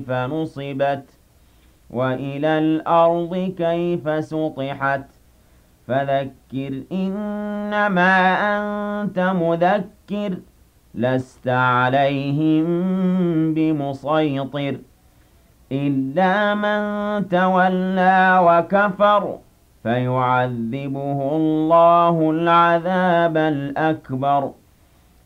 نُصِبَتْ وَإِلَى الْأَرْضِ كَيْفَ سُطِحَتْ فَذَكِّرْ إِنَّمَا أَنتَ مُذَكِّرٌ لَّسْتَ عَلَيْهِم بِمُصَيْطِرٍ إِلَّا مَن تَوَلَّىٰ وَكَفَرَ فَيُعَذِّبُهُ اللَّهُ الْعَذَابَ الْأَكْبَرَ